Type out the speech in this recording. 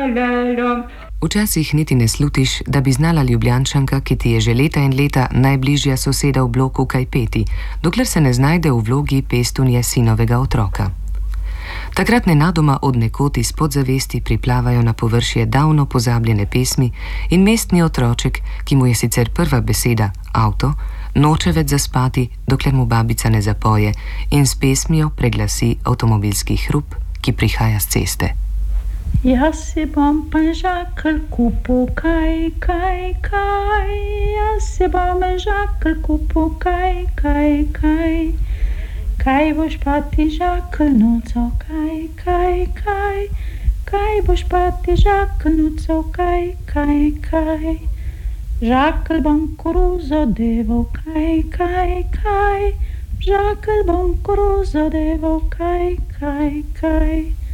Včasih niti ne slutiš, da bi znala Ljubljančanka, ki ti je že leta in leta najbližja soseda v bloku, kaj peti, dokler se ne znajde v vlogi pestunje sinovega otroka. Takrat nenadoma od nekod iz podzavesti priplavajo na površje davno pozabljene pesmi in mestni otroček, ki mu je sicer prva beseda avto, noče več zaspati, dokler mu babica ne zapoje in s pesmijo preglasi avtomobilski hrup, ki prihaja z ceste. Jaz si bom žakelj kupil, kaj. Jaz si bom žakelj kupil, kaj. Kaj boš pa ti žakelj noco, kaj. Kaj boš pa ti žakelj noco, kaj. Žakelj bom koruzo deval, kaj. Žakelj bom koruzo deval, kaj.